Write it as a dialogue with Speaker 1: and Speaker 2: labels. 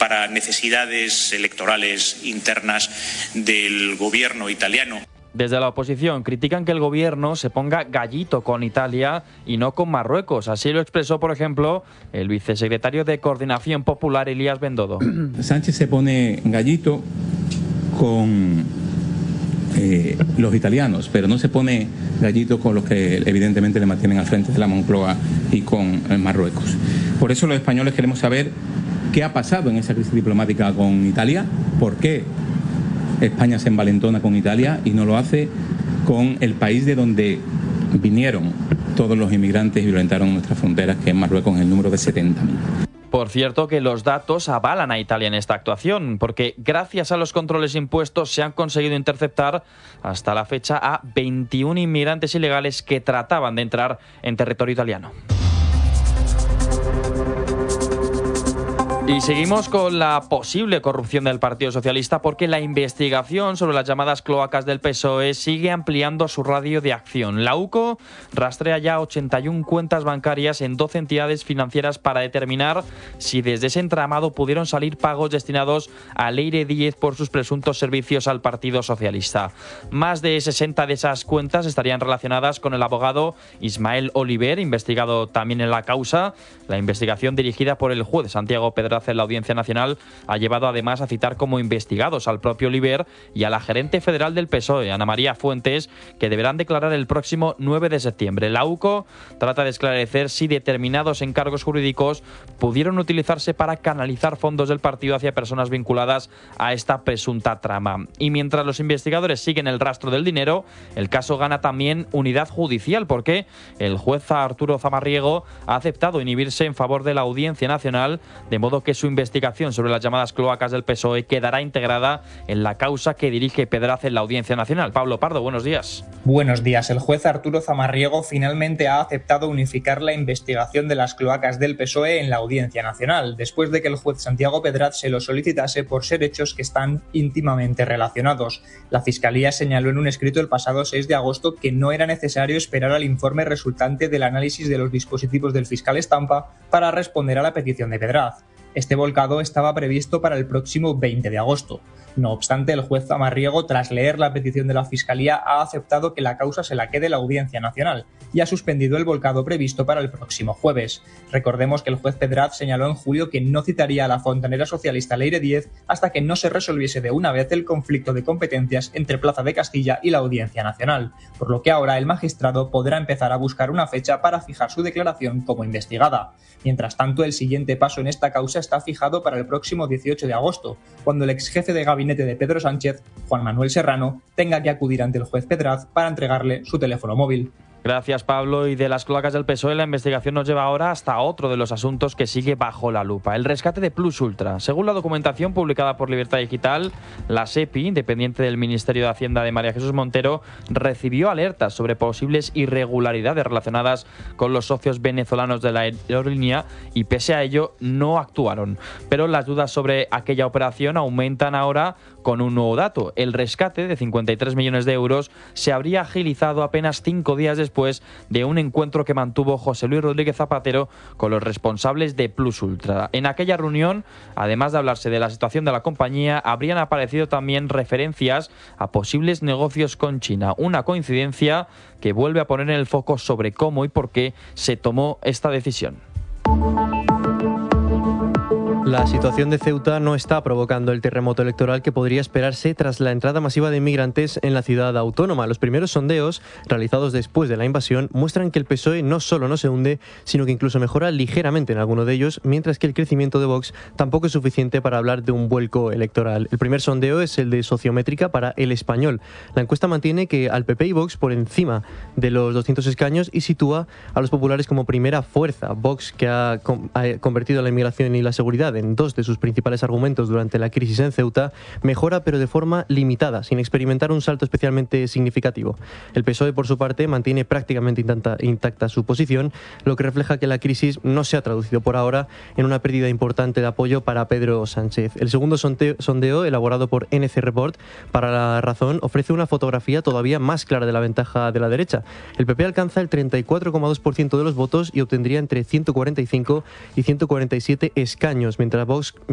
Speaker 1: para necesidades electorales internas del gobierno italiano.
Speaker 2: Desde la oposición critican que el gobierno se ponga gallito con Italia y no con Marruecos. Así lo expresó, por ejemplo, el vicesecretario de Coordinación Popular, Elías Bendodo.
Speaker 3: Sánchez se pone gallito con los italianos, pero no se pone gallito con los que evidentemente le mantienen al frente de la Moncloa y con Marruecos. Por eso los españoles queremos saber qué ha pasado en esa crisis diplomática con Italia, por qué España se envalentona con Italia y no lo hace con el país de donde vinieron todos los inmigrantes y violentaron nuestras fronteras, que es Marruecos, en el número de 70.000.
Speaker 2: Por cierto, que los datos avalan a Italia en esta actuación, porque gracias a los controles impuestos se han conseguido interceptar hasta la fecha a 21 inmigrantes ilegales que trataban de entrar en territorio italiano. Y seguimos con la posible corrupción del Partido Socialista, porque la investigación sobre las llamadas cloacas del PSOE sigue ampliando su radio de acción. La UCO rastrea ya 81 cuentas bancarias en 12 entidades financieras para determinar si desde ese entramado pudieron salir pagos destinados a Leire Díez por sus presuntos servicios al Partido Socialista. Más de 60 de esas cuentas estarían relacionadas con el abogado Ismael Oliver, investigado también en la causa. La investigación, dirigida por el juez Santiago Pedraza en la Audiencia Nacional, ha llevado además a citar como investigados al propio Oliver y a la gerente federal del PSOE, Ana María Fuentes, que deberán declarar el próximo 9 de septiembre. La UCO trata de esclarecer si determinados encargos jurídicos pudieron utilizarse para canalizar fondos del partido hacia personas vinculadas a esta presunta trama. Y mientras los investigadores siguen el rastro del dinero, el caso gana también unidad judicial, porque el juez Arturo Zamarriego ha aceptado inhibirse en favor de la Audiencia Nacional, de modo que su investigación sobre las llamadas cloacas del PSOE quedará integrada en la causa que dirige Pedraza en la Audiencia Nacional. Pablo Pardo, buenos días.
Speaker 4: Buenos días. El juez Arturo Zamarriego finalmente ha aceptado unificar la investigación de las cloacas del PSOE en la Audiencia Nacional, después de que el juez Santiago Pedraz se lo solicitase por ser hechos que están íntimamente relacionados. La Fiscalía señaló en un escrito el pasado 6 de agosto que no era necesario esperar al informe resultante del análisis de los dispositivos del fiscal Estampa para responder a la petición de Pedraz. Este volcado estaba previsto para el próximo 20 de agosto. No obstante, el juez Zamarriego, tras leer la petición de la Fiscalía, ha aceptado que la causa se la quede la Audiencia Nacional y ha suspendido el volcado previsto para el próximo jueves. Recordemos que el juez Pedraz señaló en julio que no citaría a la fontanera socialista Leire Díez hasta que no se resolviese de una vez el conflicto de competencias entre Plaza de Castilla y la Audiencia Nacional, por lo que ahora el magistrado podrá empezar a buscar una fecha para fijar su declaración como investigada. Mientras tanto, el siguiente paso en esta causa está fijado para el próximo 18 de agosto, cuando el ex jefe de gabinete de Pedro Sánchez, Juan Manuel Serrano, tenga que acudir ante el juez Pedraz para entregarle su teléfono móvil.
Speaker 2: Gracias, Pablo. Y de las cloacas del PSOE, la investigación nos lleva ahora hasta otro de los asuntos que sigue bajo la lupa: el rescate de Plus Ultra. Según la documentación publicada por Libertad Digital, la SEPI, dependiente del Ministerio de Hacienda de María Jesús Montero, recibió alertas sobre posibles irregularidades relacionadas con los socios venezolanos de la aerolínea y, pese a ello, no actuaron. Pero las dudas sobre aquella operación aumentan ahora con un nuevo dato: el rescate de 53 millones de euros se habría agilizado apenas 5 días después de un encuentro que mantuvo José Luis Rodríguez Zapatero con los responsables de Plus Ultra. En aquella reunión, además de hablarse de la situación de la compañía, habrían aparecido también referencias a posibles negocios con China. Una coincidencia que vuelve a poner en el foco sobre cómo y por qué se tomó esta decisión.
Speaker 5: La situación de Ceuta no está provocando el terremoto electoral que podría esperarse tras la entrada masiva de inmigrantes en la ciudad autónoma. Los primeros sondeos, realizados después de la invasión, muestran que el PSOE no solo no se hunde, sino que incluso mejora ligeramente en alguno de ellos, mientras que el crecimiento de Vox tampoco es suficiente para hablar de un vuelco electoral. El primer sondeo es el de Sociométrica para El Español. La encuesta mantiene que al PP y Vox por encima de los 200 escaños y sitúa a los populares como primera fuerza. Vox, que ha convertido la inmigración y la seguridad en dos de sus principales argumentos durante la crisis en Ceuta, mejora pero de forma limitada, sin experimentar un salto especialmente significativo. El PSOE, por su parte, mantiene prácticamente intacta su posición, lo que refleja que la crisis no se ha traducido por ahora en una pérdida importante de apoyo para Pedro Sánchez. El segundo sondeo, elaborado por NC Report para La Razón, ofrece una fotografía todavía más clara de la ventaja de la derecha. El PP alcanza el 34,2% de los votos y obtendría entre 145 y 147 escaños, mientras Vox